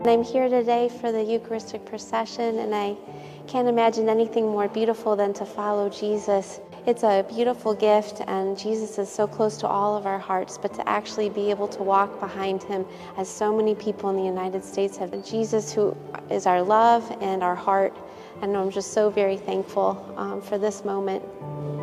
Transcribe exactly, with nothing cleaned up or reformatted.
I'm here today for the Eucharistic procession, and I can't imagine anything more beautiful than to follow Jesus. It's a beautiful gift, and Jesus is so close to all of our hearts, but to actually be able to walk behind him, as so many people in the United States have, Jesus who is our love and our heart, and I'm just so very thankful um, for this moment.